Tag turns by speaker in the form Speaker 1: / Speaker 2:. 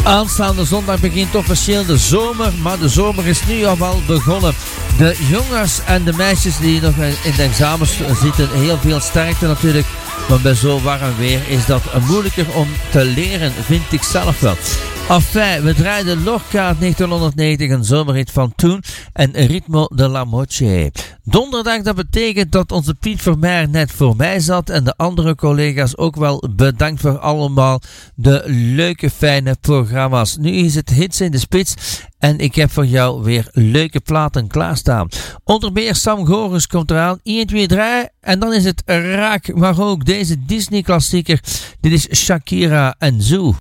Speaker 1: Aanstaande zondag begint officieel de zomer, maar de zomer is nu al wel begonnen. De jongens en de meisjes die nog in de examens zitten, heel veel sterkte natuurlijk. Maar bij zo warm weer is dat moeilijker om te leren, vind ik zelf wel. Enfin, we draaiden Lorca 1990, een zomerhit van toen, en Ritmo de la Moche. Donderdag, dat betekent dat onze Piet Vermeer net voor mij zat en de andere collega's ook wel bedankt voor allemaal de leuke, fijne programma's. Nu is het Hits in de Spits en ik heb voor jou weer leuke platen klaarstaan. Onder meer Sam Goris komt eraan, 1, 2, 3 en dan is het raak, maar ook deze Disney klassieker. Dit is Shakira en Zoo.